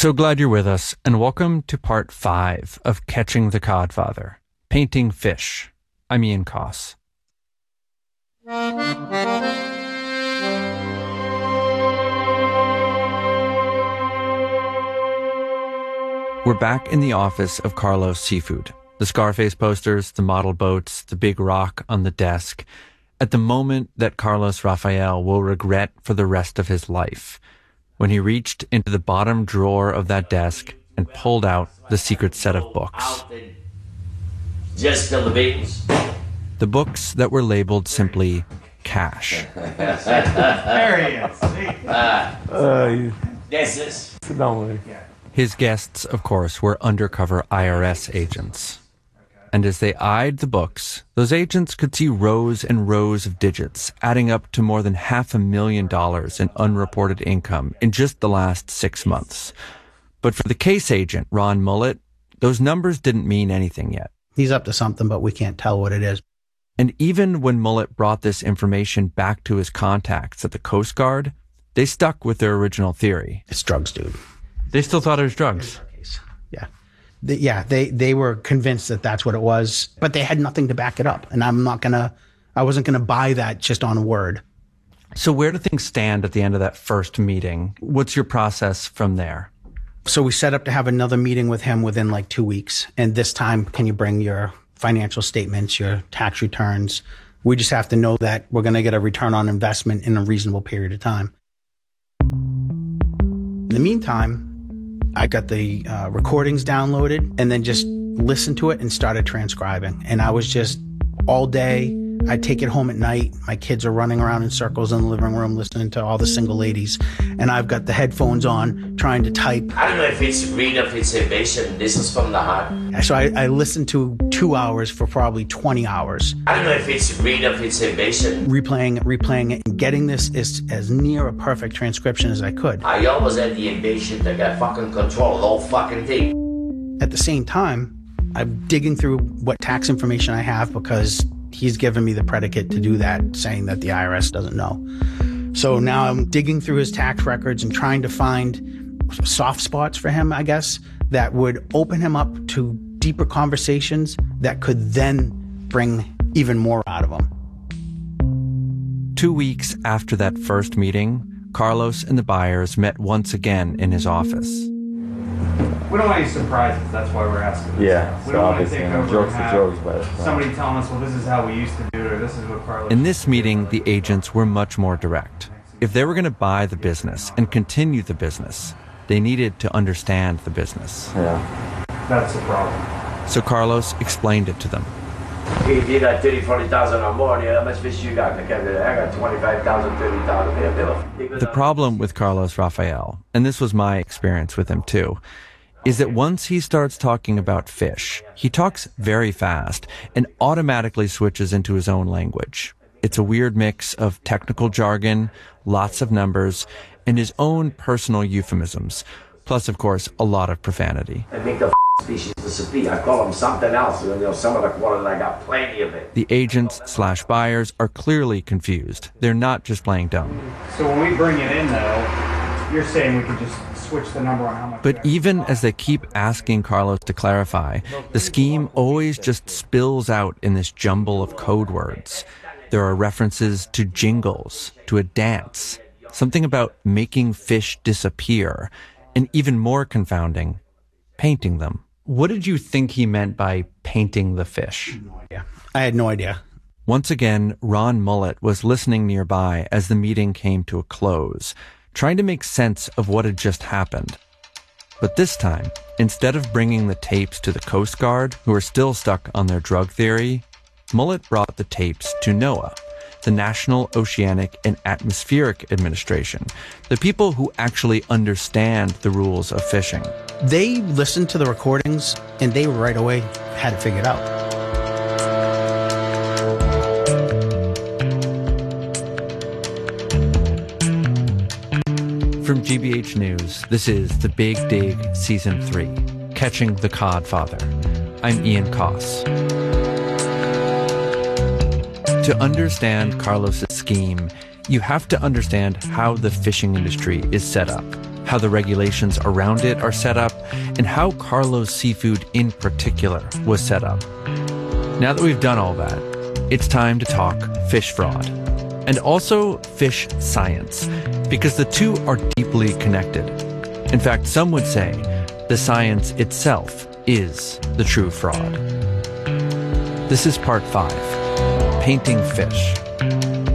So glad you're with us, and welcome to part 5 of Catching the Codfather, Painting Fish. I'm Ian Coss. We're back in the office of Carlos Seafood. The Scarface posters, the model boats, the big rock on the desk. At the moment that Carlos Rafael will regret for the rest of his life, when he reached into the bottom drawer of that desk and pulled out the secret set of books. Just spill the beans. The books that were labeled simply Cash. There he is. This is. Sit down with me. His guests, of course, were undercover IRS agents. And as they eyed the books, those agents could see rows and rows of digits, adding up to more than $500,000 in unreported income in just the last 6 months. But for the case agent, Ron Mullet, those numbers didn't mean anything yet. He's up to something, but we can't tell what it is. And even when Mullet brought this information back to his contacts at the Coast Guard, they stuck with their original theory. It's drugs, dude. They still thought it was drugs. Yeah. They were convinced that that's what it was, but they had nothing to back it up. And I wasn't going to buy that just on a word. So where do things stand at the end of that first meeting? What's your process from there? So we set up to have another meeting with him within like 2 weeks. And this time, can you bring your financial statements, your tax returns? We just have to know that we're going to get a return on investment in a reasonable period of time. In the meantime, I got the recordings downloaded and then just listened to it and started transcribing. And I was just all day. I take it home at night. My kids are running around in circles in the living room listening to all the single ladies. And I've got the headphones on trying to type. I don't know if it's read, if it's evasion. This is from the heart. So I listened to 2 hours for probably 20 hours. I don't know if it's read, if it's evasion. Replaying it and getting this as near a perfect transcription as I could. I always had the invasion to get fucking control the whole fucking thing. At the same time, I'm digging through what tax information I have because he's given me the predicate to do that, saying that the IRS doesn't know. So now I'm digging through his tax records and trying to find soft spots for him, I guess, that would open him up to deeper conversations that could then bring even more out of him. 2 weeks after that first meeting, Carlos and the buyers met once again in his office. We don't want any surprises. That's why we're asking this stuff. We don't want to take over and have somebody telling us, well, this is how we used to do it, or this is what Carlos... In this meeting, the agents were much more direct. If they were going to buy the business and continue the business, they needed to understand the business. Yeah. That's the problem. So Carlos explained it to them. If you got 30, 40,000 or more, how much fish you got? I got 25,000, 30,000. The problem with Carlos Rafael, and this was my experience with him too, is that once he starts talking about fish, he talks very fast and automatically switches into his own language. It's a weird mix of technical jargon, lots of numbers, and his own personal euphemisms, plus, of course, a lot of profanity. I make the species disappear. I call them something else. Some of the quality, I got plenty of it. The agents/buyers are clearly confused. They're not just playing dumb. So when we bring it in, though, you're saying we could just switch the number on how much... But even as they keep asking Carlos to clarify, the scheme always just spills out in this jumble of code words. There are references to jingles, to a dance, something about making fish disappear, and even more confounding, painting them. What did you think he meant by painting the fish? I had no idea. Once again, Ron Mullet was listening nearby as the meeting came to a close, trying to make sense of what had just happened. But this time, instead of bringing the tapes to the Coast Guard, who are still stuck on their drug theory, Mullet brought the tapes to NOAA, the National Oceanic and Atmospheric Administration, the people who actually understand the rules of fishing. They listened to the recordings and they right away had it figured out. From GBH News, this is The Big Dig Season 3, Catching the Codfather. I'm Ian Coss. To understand Carlos's scheme, you have to understand how the fishing industry is set up. how the regulations around it are set up, and how Carlo's Seafood in particular was set up. Now that we've done all that, it's time to talk fish fraud. And also fish science, because the two are deeply connected. In fact, some would say the science itself is the true fraud. This is part 5, Painting Fish.